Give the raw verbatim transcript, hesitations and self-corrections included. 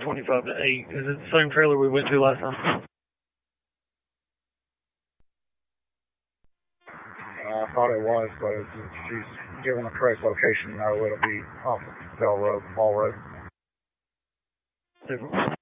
twenty-five to eight. Is it the same trailer we went to last time? Uh, I thought it was, but it's, she's given the correct location. No, it'll be off Bell Road, Ball Road. Different.